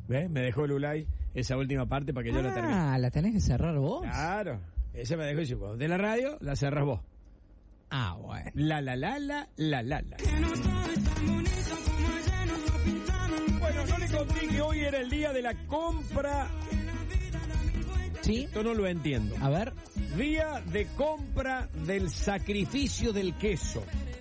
¿Ves? Me dejó Lulay esa última parte para que yo la termine. Ah, ¿la tenés que cerrar vos? Claro. Esa me dejó y dice, cuando de la radio, la cerras vos. Ah, bueno. La. Bueno, no le conté que hoy era el día de la compra. ¿Sí? Esto no lo entiendo. A ver. Día de compra del sacrificio del queso.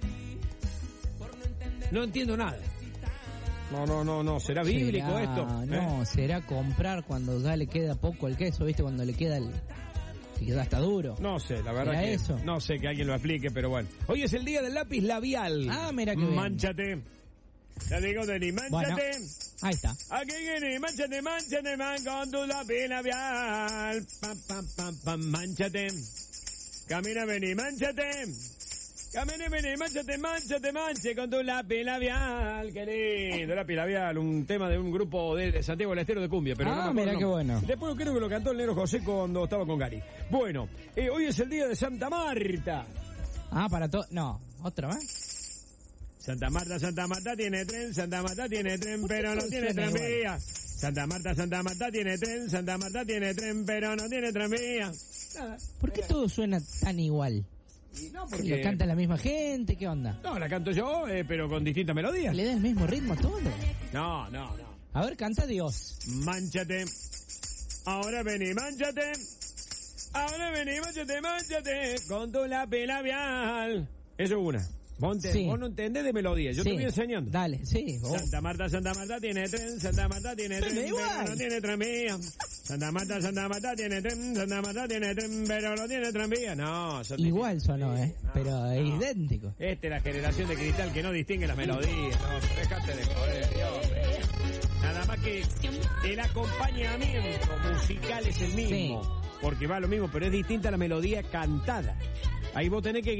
No entiendo nada. No, ¿será bíblico esto? No, será comprar cuando ya le queda poco el queso, ¿viste? Cuando le queda que ya está duro. No sé, la verdad que eso. No sé que alguien lo explique, pero bueno. Hoy es el día del lápiz labial. Ah, mira que bien. Mánchate. Ya digo, Dani, mánchate. Bueno, ahí está. Aquí viene, mánchate, man, con tu lápiz labial. Pam, mánchate. Camina, vení, mánchate. Camina, vení, manche con tu lápiz labial. Qué lindo, lápiz labial, un tema de un grupo de Santiago del Estero de cumbia. Pero no me acuerdo, mira qué bueno. Después creo que lo cantó el Negro José cuando estaba con Gary. Bueno, hoy es el día de Santa Marta. Ah, para todo. No, otra más. Santa Marta tiene tren, pero no tiene tranvía. Santa Marta tiene tren, pero no tiene tranvía. Nada. ¿Por qué todo suena tan igual? Y no, porque... ¿Lo canta la misma gente? ¿Qué onda? No, la canto yo, pero con distintas melodías. ¿Le da el mismo ritmo a todo? No. A ver, canta Dios. Mánchate. Ahora vení, mánchate. Mánchate con tu lápiz labial. Eso es una. Vos no entendés de melodía, yo te voy enseñando. Dale, sí. Santa Marta tiene tren, pero no tiene tranvía. Santa Marta tiene tren, pero no tiene tranvía. No, igual sonó, pero es idéntico. Esta es la generación de cristal que no distingue las melodías. No, déjate de joder, Dios. Nada más que el acompañamiento musical es el mismo. Sí. Porque va lo mismo, pero es distinta la melodía cantada. Ahí vos tenés que